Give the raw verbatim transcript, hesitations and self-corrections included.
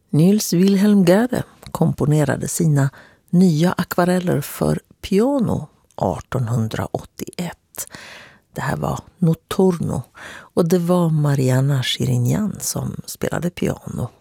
Niels Wilhelm Gade komponerade sina nya akvareller för piano artonhundraåttioett. Det här var Notturno och det var Marianna Chirinian som spelade piano